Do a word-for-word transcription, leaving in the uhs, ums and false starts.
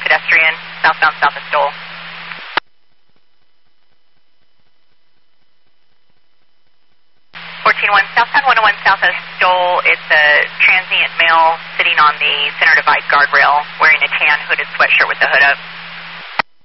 pedestrian, southbound south of Stoll. fourteen one, southbound one oh one south of Stoll. It's a transient male sitting on the center divide guardrail wearing a tan hooded sweatshirt with the hood up.